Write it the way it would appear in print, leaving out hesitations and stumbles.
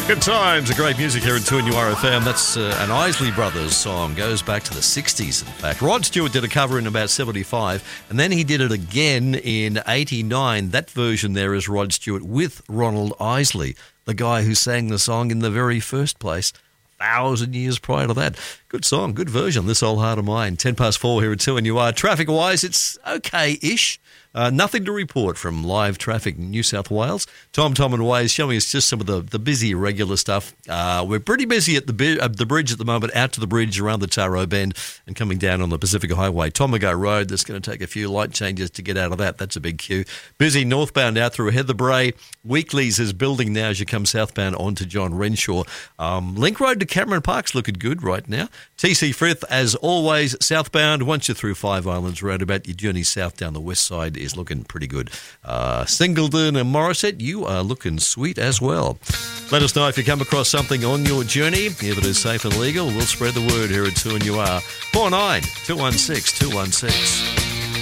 Good times, a great music here at 2NURFM. That's an Isley Brothers song. Goes back to the 60s, in fact. Rod Stewart did a cover in about 75, and then he did it again in 89. That version there is Rod Stewart with Ronald Isley, the guy who sang the song in the very first place 1,000 years prior to that. Good song, good version, This Old Heart of Mine. 10 past 4 here at 2NUR. Traffic-wise, it's okay-ish. Nothing to report from live traffic in New South Wales. Tom and Waze showing us just some of the busy, regular stuff. We're pretty busy at the bridge at the moment, out to the bridge around the Taro Bend and coming down on the Pacific Highway. Tomago Road, that's going to take a few light changes to get out of that. That's a big queue. Busy northbound out through Heather Bray. Weeklies is building now as you come southbound onto John Renshaw. Link Road to Cameron Park's looking good right now. TC Frith, as always, southbound. Once you're through Five Islands roundabout, your journey south down the west side is looking pretty good. Singleton and Morisset, you are looking sweet as well. Let us know if you come across something on your journey. If it is safe and legal, we'll spread the word here at 2NUR. 49 216 216.